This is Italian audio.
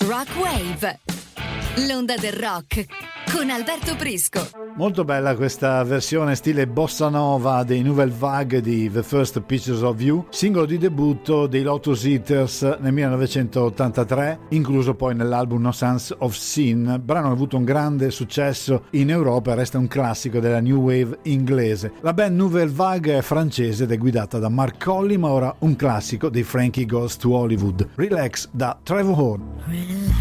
Rock Wave, l'onda del rock con Alberto Prisco. Molto bella questa versione stile bossa nova dei Nouvelle Vague di The First Pictures of You, singolo di debutto dei Lotus Eaters nel 1983, incluso poi nell'album No Sense of Sin. Brano ha avuto un grande successo in Europa e resta un classico della new wave inglese. La band Nouvelle Vague è francese ed è guidata da Mark Colley, ma ora un classico dei Frankie Goes to Hollywood, Relax da Trevor Horn.